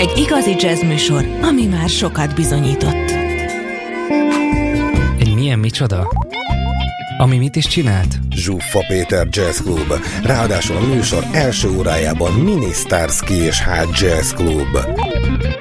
Egy igazi jazzműsor, ami már sokat bizonyított. Egy milyen micsoda? Ami mit is csinált? Zsuffa Péter Jazz Club. Ráadásul a műsor első órájában Mini Starsky és Hutch Jazz Club.